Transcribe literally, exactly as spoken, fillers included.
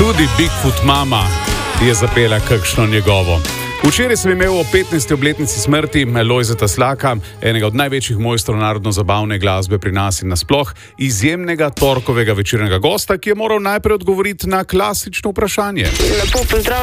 Tudi Bigfoot mama je zapela kakšno njegovo. Včeraj sem imel ob petnajsti obletnici smrti Lojzeta Slaka, enega od največjih mojstrov narodno-zabavne glasbe pri nas in nasploh, izjemnega torkovega večernega gosta, ki je moral najprej odgovoriti na klasično vprašanje. Lepo pozdrav.